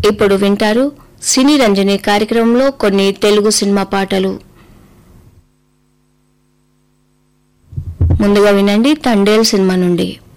ఇప్పుడు వింటారు సినీ రంజని కార్యక్రమంలో కొన్ని తెలుగు సినిమా పాటలు. ముందుగా వినండి తండేల్ సినిమా నుండి.